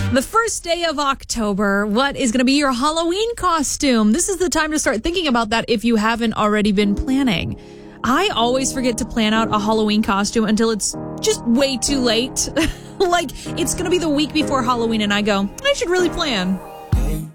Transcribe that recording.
The first day of October, what is going to be your Halloween costume? This is the time to start thinking about that if you haven't already been planning. I always forget to plan out a Halloween costume until it's just way too late. Like, it's going to be the week before Halloween and I go, I should really plan.